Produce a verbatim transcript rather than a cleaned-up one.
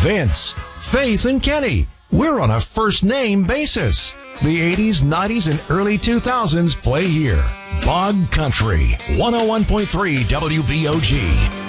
Vince, Faith, and Kenny. We're on a first-name basis. The eighties, nineties, and early two thousands play here. Bog Country, one oh one point three W B O G.